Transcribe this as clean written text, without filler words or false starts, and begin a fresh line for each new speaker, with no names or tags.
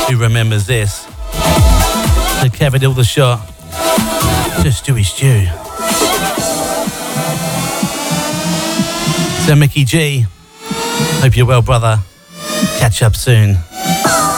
Who remembers this? So Kevin Aldershot, just Stewie Stew. So Mickey G, hope you're well, brother. Catch up soon.